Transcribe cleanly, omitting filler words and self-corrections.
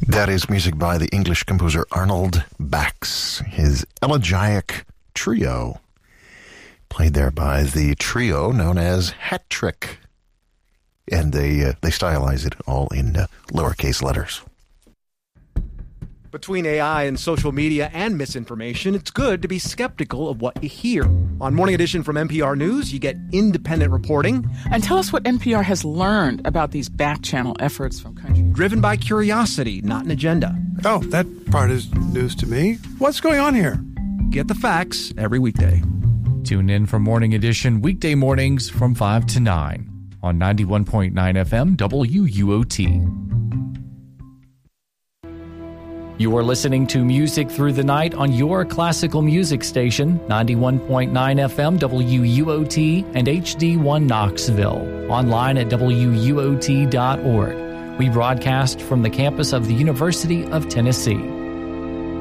That is music by the English composer Arnold Bax. His Elegiac Trio, played there by the trio known as Hat Trick. And they stylize it all in lowercase letters. Between AI and social media and misinformation, it's good to be skeptical of what you hear. On Morning Edition from NPR News, you get independent reporting. And tell us what NPR has learned about these back-channel efforts from countries. Driven by curiosity, not an agenda. Oh, that part is news to me. What's going on here? Get the facts every weekday. Tune in for Morning Edition weekday mornings from 5 to 9 on 91.9 FM WUOT. You are listening to Music Through the Night on your classical music station, 91.9 FM WUOT and HD1 Knoxville. Online at WUOT.org. We broadcast from the campus of the University of Tennessee.